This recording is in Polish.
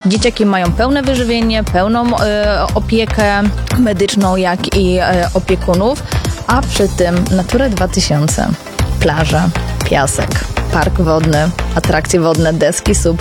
Dzieciaki mają pełne wyżywienie, pełną opiekę medyczną, jak i opiekunów, a przy tym Natura 2000, plaża, piasek, park wodny, atrakcje wodne, deski SUP,